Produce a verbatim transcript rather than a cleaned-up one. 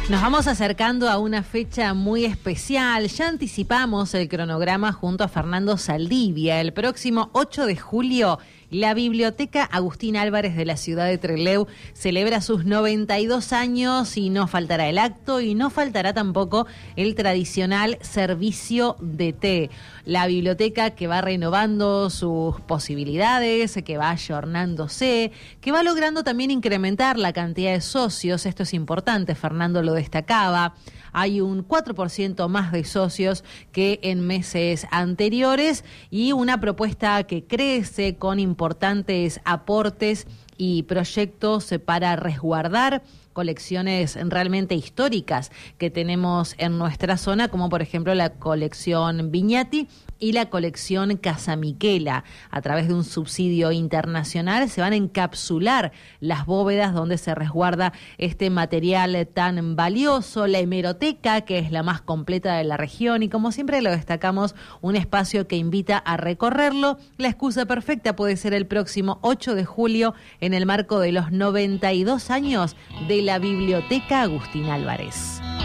Nos vamos acercando a una fecha muy especial. Ya anticipamos el cronograma junto a Fernando Saldivia. El próximo ocho de julio, la Biblioteca Agustín Álvarez de la ciudad de Trelew celebra sus noventa y dos años y no faltará el acto y no faltará tampoco el tradicional servicio de té. La biblioteca que va renovando sus posibilidades, que va ayornándose, que va logrando también incrementar la cantidad de socios. Esto es importante, Fernando lo destacaba. Hay un cuatro por ciento más de socios que en meses anteriores y una propuesta que crece con importantes aportes y proyectos para resguardar colecciones realmente históricas que tenemos en nuestra zona, como por ejemplo la colección Viñati y la colección Casamiquela. A través de un subsidio internacional se van a encapsular las bóvedas donde se resguarda este material tan valioso, la hemeroteca, que es la más completa de la región, y como siempre lo destacamos, un espacio que invita a recorrerlo. La excusa perfecta puede ser el próximo ocho de julio en el marco de los noventa y dos años de la Biblioteca Agustín Álvarez.